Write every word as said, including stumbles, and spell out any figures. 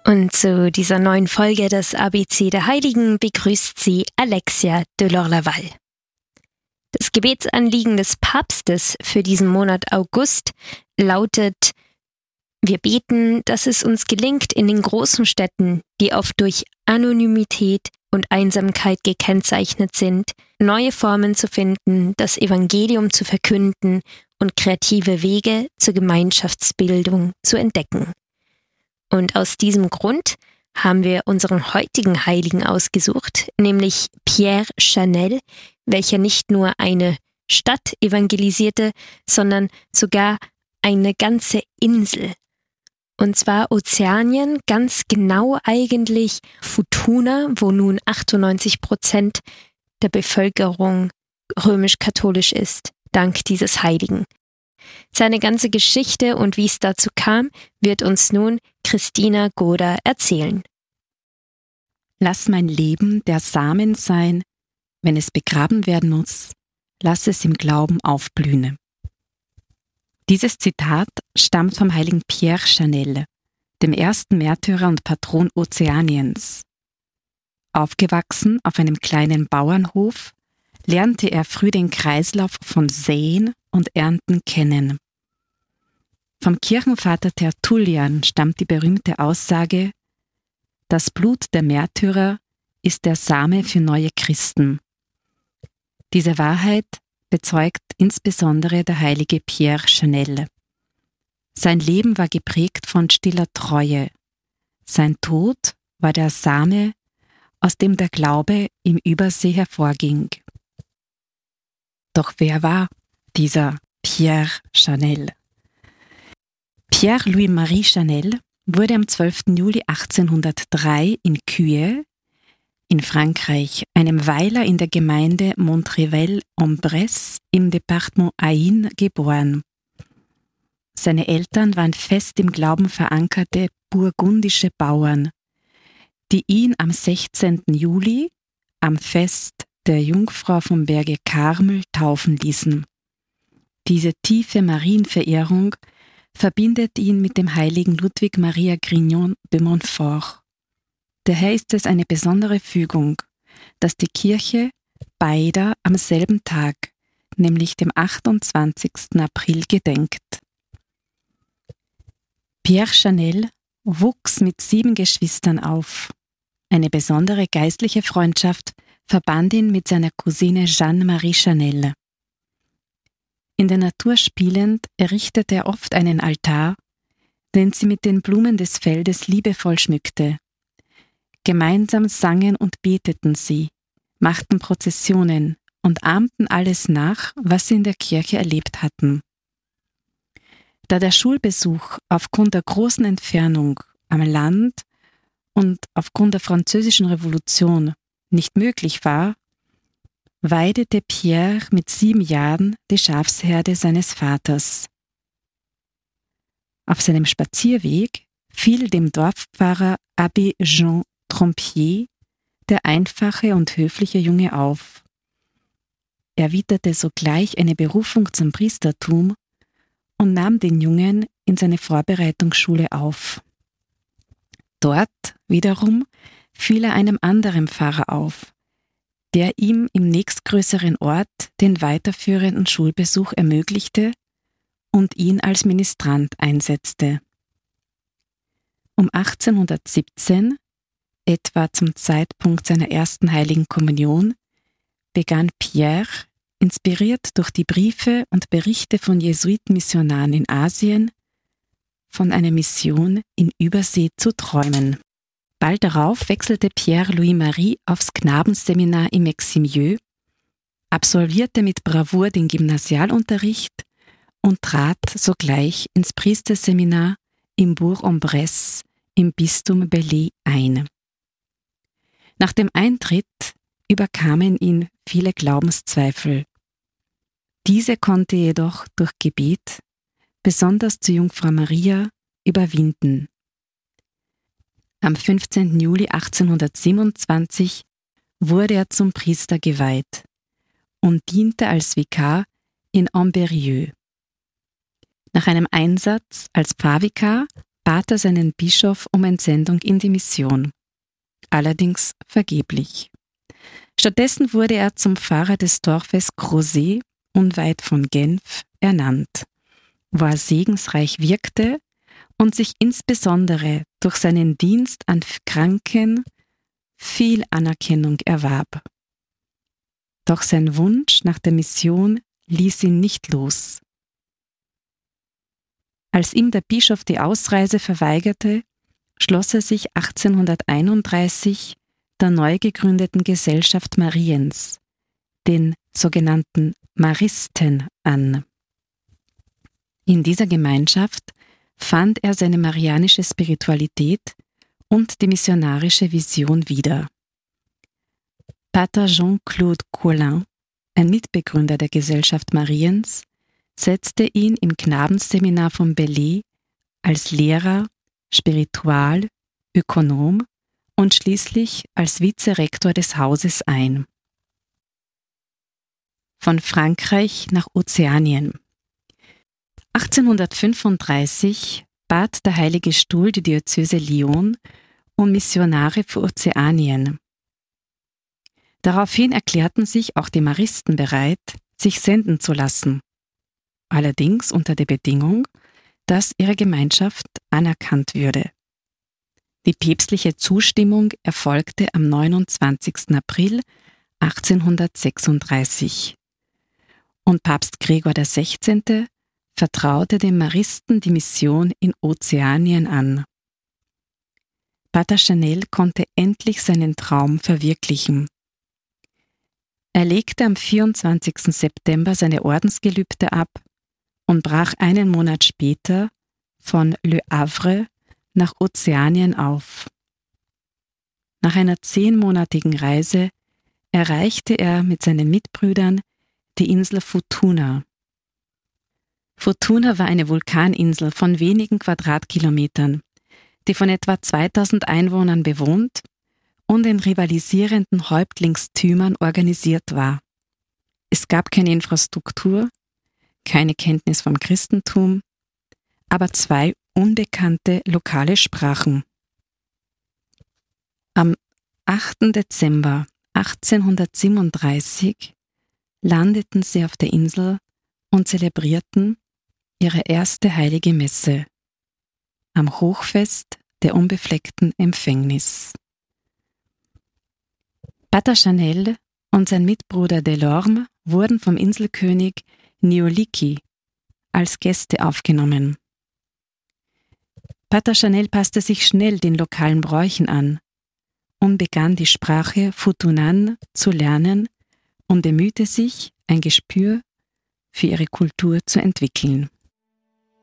Und zu dieser neuen Folge des A B C der Heiligen begrüßt sie Alexia Delors-Laval. Das Gebetsanliegen des Papstes für diesen Monat August lautet: Wir beten, dass es uns gelingt, in den großen Städten, die oft durch Anonymität und Einsamkeit gekennzeichnet sind, neue Formen zu finden, das Evangelium zu verkünden und kreative Wege zur Gemeinschaftsbildung zu entdecken. Und aus diesem Grund haben wir unseren heutigen Heiligen ausgesucht, nämlich Pierre Chanel, welcher nicht nur eine Stadt evangelisierte, sondern sogar eine ganze Insel. Und zwar Ozeanien, ganz genau eigentlich Futuna, wo nun achtundneunzig Prozent der Bevölkerung römisch-katholisch ist, dank dieses Heiligen. Seine ganze Geschichte und wie es dazu kam, wird uns nun Christina Goda erzählen. Lass mein Leben der Samen sein, wenn es begraben werden muss, lass es im Glauben aufblühen. Dieses Zitat stammt vom heiligen Pierre Chanel, dem ersten Märtyrer und Patron Ozeaniens. Aufgewachsen auf einem kleinen Bauernhof, lernte er früh den Kreislauf von Säen und Ernten kennen. Vom Kirchenvater Tertullian stammt die berühmte Aussage: Das Blut der Märtyrer ist der Same für neue Christen. Diese Wahrheit bezeugt insbesondere der heilige Pierre Chanel. Sein Leben war geprägt von stiller Treue. Sein Tod war der Same, aus dem der Glaube im Übersee hervorging. Doch wer war dieser Pierre Chanel? Pierre Louis-Marie Chanel wurde am zwölften Juli achtzehnhundertdrei in Cuers in Frankreich, einem Weiler in der Gemeinde Montrevel-en-Bresse im Departement Ain, geboren. Seine Eltern waren fest im Glauben verankerte burgundische Bauern, die ihn am sechzehnten Juli, am Fest der Jungfrau vom Berge Karmel, taufen ließen. Diese tiefe Marienverehrung verbindet ihn mit dem heiligen Ludwig Maria Grignon de Montfort. Daher ist es eine besondere Fügung, dass die Kirche beider am selben Tag, nämlich dem achtundzwanzigsten April, gedenkt. Pierre Chanel wuchs mit sieben Geschwistern auf. Eine besondere geistliche Freundschaft verband ihn mit seiner Cousine Jeanne-Marie Chanel. In der Natur spielend errichtete er oft einen Altar, den sie mit den Blumen des Feldes liebevoll schmückte. Gemeinsam sangen und beteten sie, machten Prozessionen und ahmten alles nach, was sie in der Kirche erlebt hatten. Da der Schulbesuch aufgrund der großen Entfernung am Land und aufgrund der Französischen Revolution nicht möglich war, weidete Pierre mit sieben Jahren die Schafsherde seines Vaters. Auf seinem Spazierweg fiel dem Dorfpfarrer Abbé Jean Trompier der einfache und höfliche Junge auf. Er witterte sogleich eine Berufung zum Priestertum und nahm den Jungen in seine Vorbereitungsschule auf. Dort wiederum fiel er einem anderen Pfarrer auf, der ihm im nächstgrößeren Ort den weiterführenden Schulbesuch ermöglichte und ihn als Ministrant einsetzte. Um achtzehnhundertsiebzehn, etwa zum Zeitpunkt seiner ersten heiligen Kommunion, begann Pierre, inspiriert durch die Briefe und Berichte von Jesuitenmissionaren in Asien, von einer Mission in Übersee zu träumen. Bald darauf wechselte Pierre Louis-Marie aufs Knabenseminar in Meximieux, absolvierte mit Bravour den Gymnasialunterricht und trat sogleich ins Priesterseminar in Bourg-en-Bresse im Bistum Belley ein. Nach dem Eintritt überkamen ihn viele Glaubenszweifel. Diese konnte er jedoch durch Gebet, besonders zur Jungfrau Maria, überwinden. Am fünfzehnten Juli achtzehnhundertsiebenundzwanzig wurde er zum Priester geweiht und diente als Vikar in Ambérieu. Nach einem Einsatz als Pfarrvikar bat er seinen Bischof um Entsendung in die Mission, allerdings vergeblich. Stattdessen wurde er zum Pfarrer des Dorfes Crozet, unweit von Genf, ernannt, wo er segensreich wirkte und sich insbesondere durch seinen Dienst an Kranken viel Anerkennung erwarb. Doch sein Wunsch nach der Mission ließ ihn nicht los. Als ihm der Bischof die Ausreise verweigerte, schloss er sich achtzehnhunderteinunddreißig der neu gegründeten Gesellschaft Mariens, den sogenannten Maristen, an. In dieser Gemeinschaft fand er seine marianische Spiritualität und die missionarische Vision wieder. Pater Jean-Claude Coulin, ein Mitbegründer der Gesellschaft Mariens, setzte ihn im Knabenseminar von Belley als Lehrer, Spiritual, Ökonom und schließlich als Vizerektor des Hauses ein. Von Frankreich nach Ozeanien. achtzehnhundertfünfunddreißig bat der Heilige Stuhl die Diözese Lyon um Missionare für Ozeanien. Daraufhin erklärten sich auch die Maristen bereit, sich senden zu lassen, allerdings unter der Bedingung, dass ihre Gemeinschaft anerkannt würde. Die päpstliche Zustimmung erfolgte am neunundzwanzigsten April achtzehnhundertsechsunddreißig und Papst Gregor der Sechzehnte vertraute den Maristen die Mission in Ozeanien an. Pater Chanel konnte endlich seinen Traum verwirklichen. Er legte am vierundzwanzigsten September seine Ordensgelübde ab und brach einen Monat später von Le Havre nach Ozeanien auf. Nach einer zehnmonatigen Reise erreichte er mit seinen Mitbrüdern die Insel Futuna. Futuna war eine Vulkaninsel von wenigen Quadratkilometern, die von etwa zweitausend Einwohnern bewohnt und in rivalisierenden Häuptlingstümern organisiert war. Es gab keine Infrastruktur, keine Kenntnis vom Christentum, aber zwei unbekannte lokale Sprachen. Am achten Dezember achtzehnhundertsiebenunddreißig landeten sie auf der Insel und zelebrierten ihre erste heilige Messe am Hochfest der unbefleckten Empfängnis. Pater Chanel und sein Mitbruder Delorme wurden vom Inselkönig Neoliki als Gäste aufgenommen. Pater Chanel passte sich schnell den lokalen Bräuchen an und begann die Sprache Futunan zu lernen und bemühte sich, ein Gespür für ihre Kultur zu entwickeln.